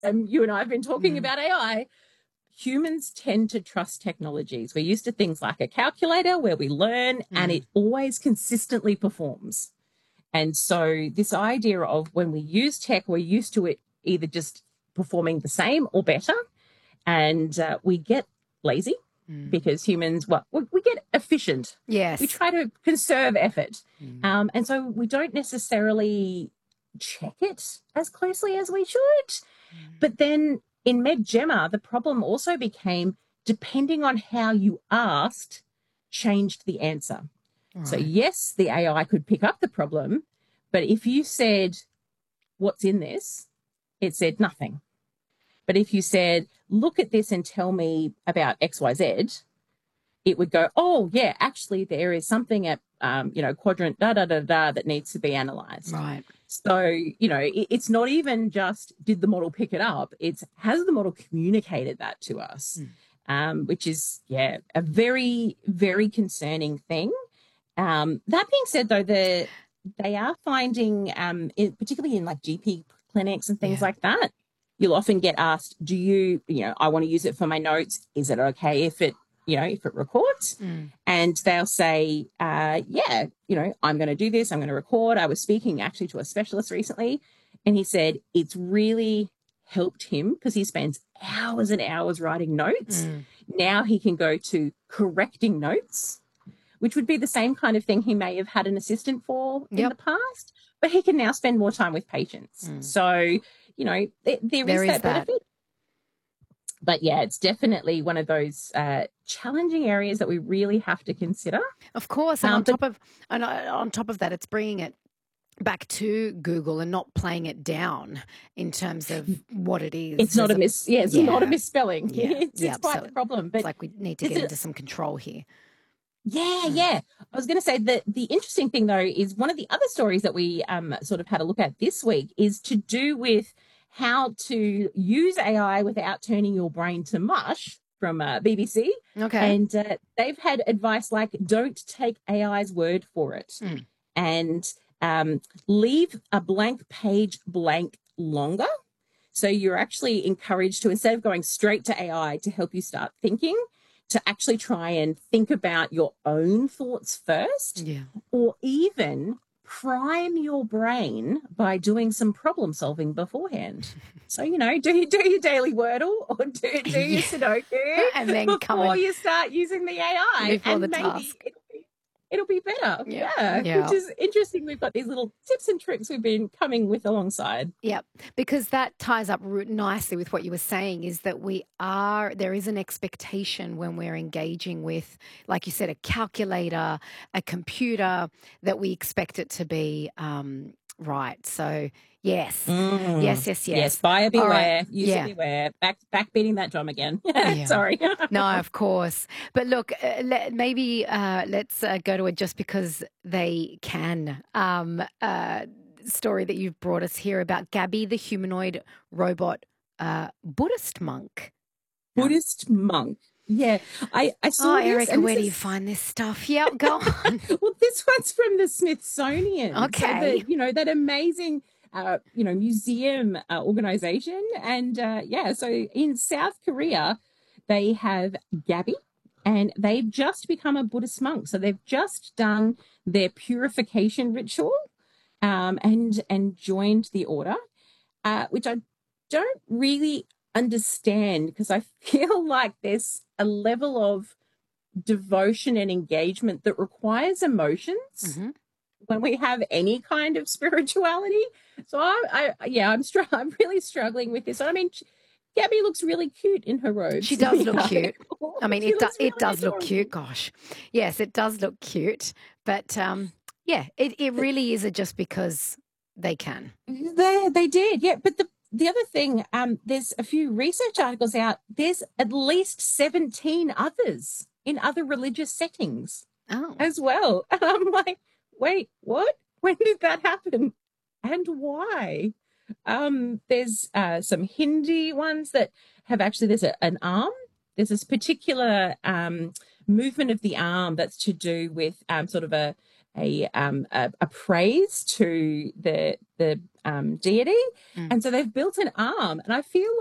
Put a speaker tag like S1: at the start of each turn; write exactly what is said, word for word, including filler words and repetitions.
S1: um, you and I have been talking
S2: Mm.
S1: about A I, humans tend to trust technologies. We're used to things like a calculator where we learn
S2: Mm.
S1: and it always consistently performs. And so this idea of when we use tech, we're used to it either just performing the same or better. And uh, we get lazy
S2: Mm.
S1: because humans, well, we, we get efficient.
S2: Yes.
S1: We try to conserve effort.
S2: Mm.
S1: Um, and so we don't necessarily check it as closely as we should.
S2: Mm.
S1: But then in MedGemma, the problem also became depending on how you asked, changed the answer.
S2: Right.
S1: So yes, the A I could pick up the problem, but if you said, what's in this? It said nothing. But if you said, look at this and tell me about X Y Z, it would go, oh, yeah, actually there is something at, um, you know, quadrant da, da, da, da that needs to be analysed.
S2: Right.
S1: So, you know, it, it's not even just did the model pick it up, it's has the model communicated that to us,
S2: Mm.
S1: um, which is, yeah, a very, very concerning thing. Um, that being said, though, the, they are finding, um, it, particularly in like G P clinics and things
S2: Yeah.
S1: like that, you'll often get asked, do you, you know, I want to use it for my notes. Is it okay if it, you know, if it records?
S2: Mm.
S1: And they'll say, uh, yeah, you know, I'm going to do this. I'm going to record. I was speaking actually to a specialist recently, and he said it's really helped him because he spends hours and hours writing notes.
S2: Mm.
S1: Now he can go to correcting notes, which would be the same kind of thing he may have had an assistant for in
S2: Yep.
S1: the past, but he can now spend more time with patients.
S2: Mm.
S1: So, you know, there, there,
S2: There
S1: is
S2: is
S1: that
S2: that.
S1: benefit. But yeah, it's definitely one of those uh, challenging areas that we really have to consider.
S2: Of course, and
S1: Um,
S2: on
S1: but
S2: top of and uh, on top of that, it's bringing it back to Google and not playing it down in terms of what it is.
S1: it's not
S2: as
S1: a miss. Yeah, it's not a
S2: yeah,
S1: misspelling.
S2: yeah,
S1: It's,
S2: yeah.
S1: it's quite
S2: So
S1: the problem.
S2: it's
S1: But
S2: like we need to
S1: it's
S2: get
S1: a,
S2: into some control here.
S1: yeah,
S2: Mm.
S1: yeah. I was going to say that the interesting thing, though, is one of the other stories that we um, sort of had a look at this week is to do with how to use A I without turning your brain to mush from uh, B B C.
S2: Okay.
S1: And uh, they've had advice like don't take A I's word for it
S2: Mm.
S1: and um, leave a blank page blank longer. So you're actually encouraged to, instead of going straight to A I to help you start thinking, to actually try and think about your own thoughts first,
S2: Yeah.
S1: or even prime your brain by doing some problem solving beforehand. So, you know, do you do your daily Wordle or do, do your Sudoku
S2: And then come
S1: before
S2: and-
S1: you start using the A I,
S2: Before
S1: and
S2: the
S1: maybe
S2: task.
S1: it'll be, it'll be better.
S2: Yeah.
S1: Yeah,
S2: Yeah.
S1: which is interesting. We've got these little tips and tricks we've been coming with alongside.
S2: Yep, because that ties up ru- nicely with what you were saying is that we are, there is an expectation when we're engaging with, like you said, a calculator, a computer, that we expect it to be um, right. So, yes,
S1: Mm.
S2: yes, yes, yes.
S1: Yes, buyer
S2: All
S1: beware,
S2: right.
S1: user
S2: Yeah.
S1: beware. Back, back beating that drum again.
S2: Yeah.
S1: Sorry.
S2: No, of course. But look, uh, le- maybe uh, let's uh, go to it just because they can. Um, uh, story that you've brought us here about Gabby, the humanoid robot uh, Buddhist monk.
S1: Buddhist monk. Yeah, I, I saw
S2: Oh,
S1: this.
S2: Erica,
S1: and
S2: where
S1: this
S2: do you
S1: is-
S2: find this stuff? Yeah, go on.
S1: Well, this one's from the Smithsonian. So
S2: Okay.
S1: the, you know, that amazing, uh, you know, museum uh, organization. And uh, yeah, so in South Korea, they have Gabby, and they've just become a Buddhist monk. So they've just done their purification ritual um, and and joined the order, uh, which I don't really understand because I feel like there's a level of devotion and engagement that requires emotions
S2: Mm-hmm.
S1: when we have any kind of spirituality. So I, I yeah, I'm str- I'm really struggling with this. I mean, Gabby looks really cute in her robes.
S2: She does look
S1: You know?
S2: cute. I mean,
S1: She
S2: it, do,
S1: looks
S2: it
S1: really
S2: does look
S1: adorable.
S2: cute. Gosh. Yes, it does look cute. But um, yeah, it, it really is a just because they can.
S1: They they did, yeah. But the the other thing, um, there's a few research articles out. There's at least seventeen others in other religious settings
S2: Oh.
S1: as well. And I'm like, wait, what? When did that happen? And why? Um, there's uh, some Hindi ones that have actually, there's a, an arm. There's this particular um, movement of the arm that's to do with um, sort of a, a um a, a praise to the the um deity,
S2: Mm.
S1: and so they've built an arm, and I feel